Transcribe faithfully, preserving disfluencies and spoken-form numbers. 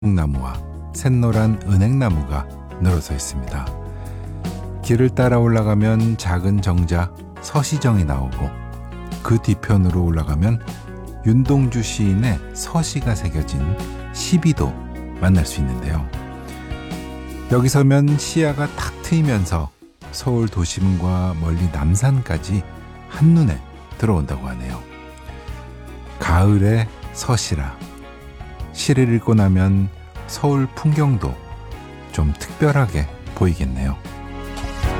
나무와 샛노란 은행나무가 늘어서 있습니다. 길을 따라 올라가면 작은 정자 서시정이 나오고 그 뒤편으로 올라가면 윤동주 시인의 서시가 새겨진 시비도 만날 수 있는데요. 여기 서면 시야가 탁 트이면서 서울 도심과 멀리 남산까지 한눈에 들어온다고 하네요. 가을의 서시라. 시를 읽고 나면 서울 풍경도 좀 특별하게 보이겠네요.